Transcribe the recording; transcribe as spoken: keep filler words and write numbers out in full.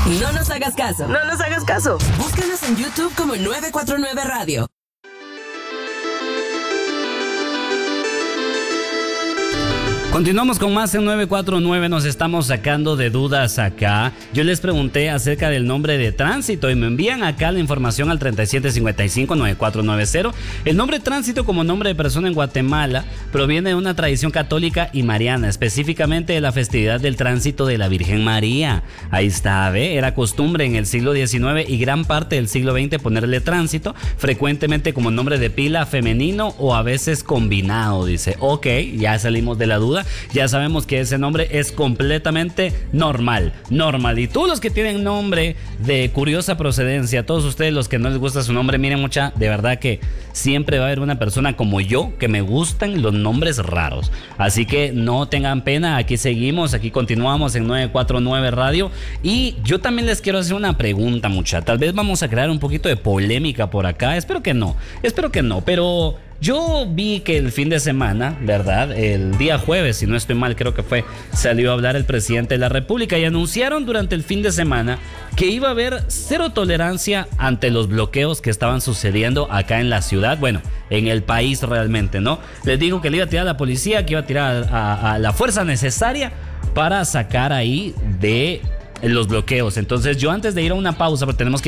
No nos hagas caso. No nos hagas caso. Búscanos en YouTube como nueve cuatro nueve Radio. Continuamos con más en nueve cuatro nueve, nos estamos sacando de dudas acá. Yo les pregunté acerca del nombre de tránsito y me envían acá la información al treinta y siete cincuenta y cinco noventa y cuatro noventa. El nombre tránsito como nombre de persona en Guatemala proviene de una tradición católica y mariana, específicamente de la festividad del tránsito de la Virgen María. Ahí está, ¿ve? Era costumbre en el siglo diecinueve y gran parte del siglo veinte ponerle tránsito, frecuentemente como nombre de pila femenino o a veces combinado, dice. Ok, ya salimos de la duda. Ya sabemos que ese nombre es completamente normal, normal. Y todos los que tienen nombre de curiosa procedencia, todos ustedes los que no les gusta su nombre, miren mucha, de verdad que siempre va a haber una persona como yo que me gustan los nombres raros. Así que no tengan pena, aquí seguimos, aquí continuamos en nueve cuatro nueve Radio. Y yo también les quiero hacer una pregunta, mucha. Tal vez vamos a crear un poquito de polémica por acá, espero que no, espero que no, pero... Yo vi que el fin de semana, ¿verdad? El día jueves, si no estoy mal, creo que fue, salió a hablar el presidente de la República y anunciaron durante el fin de semana que iba a haber cero tolerancia ante los bloqueos que estaban sucediendo acá en la ciudad, bueno, en el país realmente, ¿no? Les digo que le iba a tirar a la policía, que iba a tirar a, a la fuerza necesaria para sacar ahí de los bloqueos. Entonces yo antes de ir a una pausa, porque tenemos que